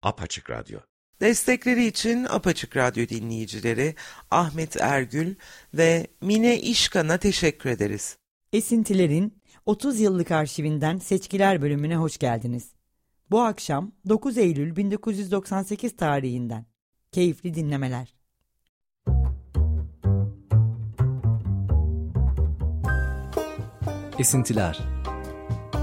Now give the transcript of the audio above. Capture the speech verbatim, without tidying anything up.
Apaçık Radyo. Destekleri için Apaçık Radyo dinleyicileri Ahmet Ergül ve Mine İşkan'a teşekkür ederiz. Esintilerin otuz yıllık arşivinden seçkiler bölümüne hoş geldiniz. Bu akşam dokuz Eylül bin dokuz yüz doksan sekiz tarihinden. Keyifli dinlemeler. Esintiler.